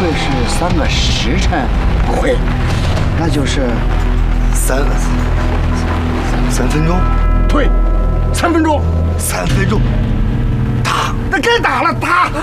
会是3个时辰？ 不会， 那就是 3分钟。 对，3分钟。 3分钟。打， 那该打了，打。